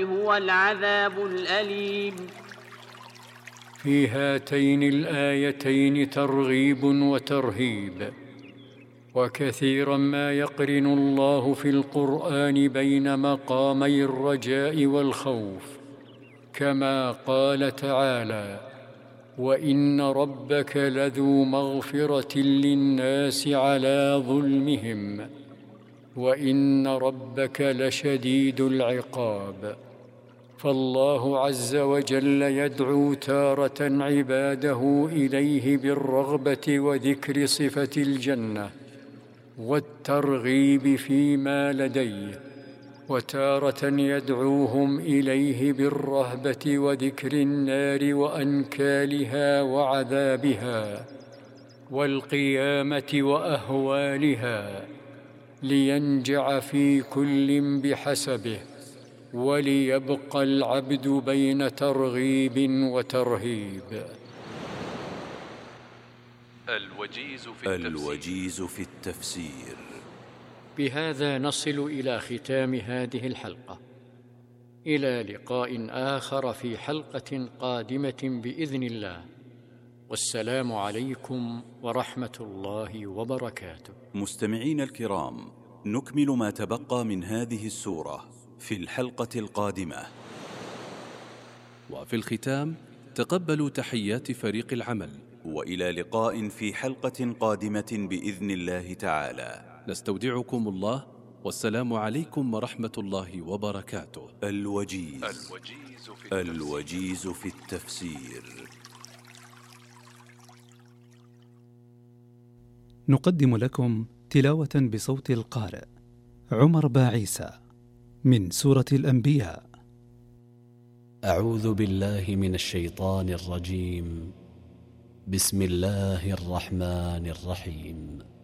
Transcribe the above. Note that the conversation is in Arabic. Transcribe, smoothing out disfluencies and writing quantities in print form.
هو العذاب الأليم. في هاتين الآيتين ترغيب وترهيب، وكثيرا ما يقرن الله في القرآن بين مقامي الرجاء والخوف، كما قال تعالى: وإن ربك لذو مغفرة للناس على ظلمهم وإن ربك لشديد العقاب. فالله عز وجل يدعو تارة عباده إليه بالرغبة وذكر صفة الجنة والترغيب فيما لديه، وتارة يدعوهم إليه بالرهبة وذكر النار وأنكالها وعذابها والقيامة وأهوالها، لينجع في كل بحسبه، وليبقى العبد بين ترغيب وترهيب. الوجيز في التفسير. بهذا نصل إلى ختام هذه الحلقة، إلى لقاء آخر في حلقة قادمة بإذن الله، والسلام عليكم ورحمة الله وبركاته. مستمعين الكرام، نكمل ما تبقى من هذه السورة في الحلقة القادمة. وفي الختام تقبلوا تحيات فريق العمل، وإلى لقاء في حلقة قادمة بإذن الله تعالى. نستودعكم الله، والسلام عليكم ورحمة الله وبركاته. الوجيز في التفسير. نقدم لكم تلاوة بصوت القارئ عمر باعيسى من سورة الأنبياء. أعوذ بالله من الشيطان الرجيم. بسم الله الرحمن الرحيم.